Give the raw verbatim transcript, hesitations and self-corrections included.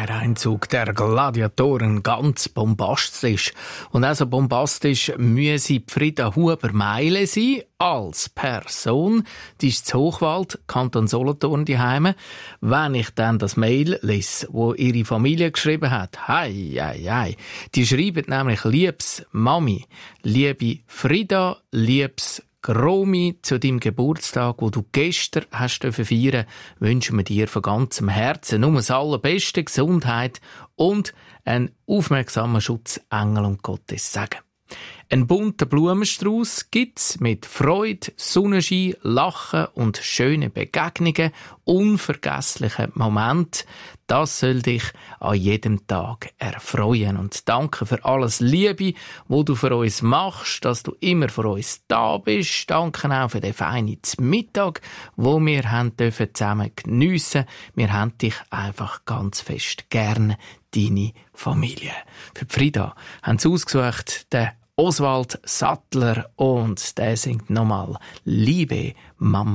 der Einzug der Gladiatoren ganz bombastisch. Und auch so bombastisch müsse Frieda Huber-Meile sein, als Person. Die ist zu Hochwald, Kanton Solothurn, daheim. Wenn ich dann das Mail lese, wo ihre Familie geschrieben hat, hei, hei, hei. Die schreiben nämlich, liebes Mami, liebe Frieda, liebes Gromi, zu deinem Geburtstag, wo du gestern hast feiern, wünschen wir dir von ganzem Herzen nur das allerbeste, Gesundheit und einen aufmerksamen Schutzengel und Gottes Segen. Ein bunter Blumenstrauß gibt's mit Freude, Sonnenschein, Lachen und schönen Begegnungen, unvergesslichen Momenten. Das soll dich an jedem Tag erfreuen. Und danke für alles Liebe, wo du für uns machst, dass du immer für uns da bist. Danke auch für den feinen Mittag, wo wir haben dürfen zusammen geniessen. Wir haben dich einfach ganz fest gern, deine Familie. Für die Frieda haben sie ausgesucht, den Oswald Sattler, und der singt nochmal «Liebe Mama».